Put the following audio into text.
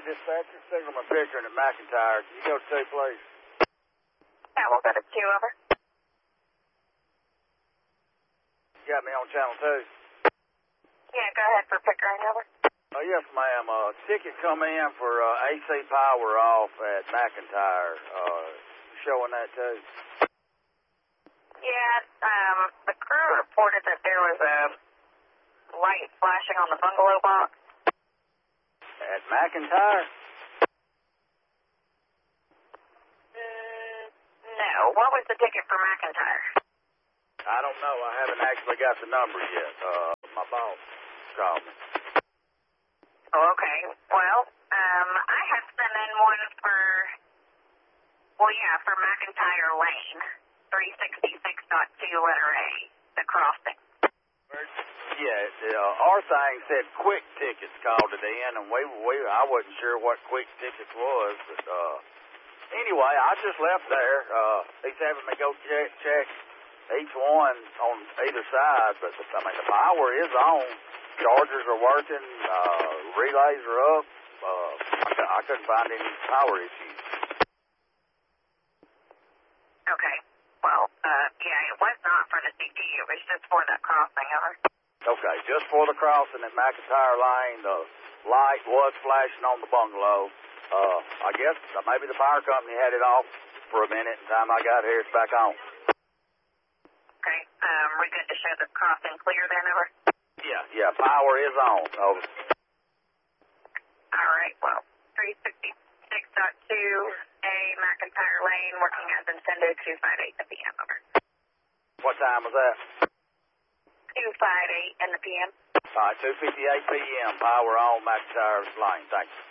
dispatcher. Signalman Pickering at McIntyre. Can you go to 2, please? Yeah, we'll go to 2, over. You got me on channel 2. Yeah, go ahead for Pickering, over. Yes, ma'am. Ticket come in for AC power off at McIntyre. Showing that too. Yeah, the crew reported that there was a light flashing on the bungalow box. At McIntyre? No. What was the ticket for McIntyre? I don't know. I haven't actually got the number yet. My boss called me. Oh, okay. Well, I have sent in one for, for McIntyre Lane, 366.2 letter A, the crossing. Yeah, our thing said quick tickets called it in, and I wasn't sure what quick tickets was, but anyway, I just left there. He's having me go check each one on either side, but I mean the power is on, chargers are working, relays are up. I couldn't find any power issues. Okay. Well, it was not for the CT. It was just for that crossing, over. Okay, just for the crossing at McIntyre Lane, the light was flashing on the bungalow. I guess maybe the fire company had it off for a minute. The time I got here, it's back on. Okay, we good to show the crossing clear then, over? Yeah, power is on, over. All right, well, 366.2A McIntyre Lane, working as intended, 2:58 in the PM, over. What time was that? 2:58 in the PM. All right, 2:58 PM, power on McIntyre Lane, thank you.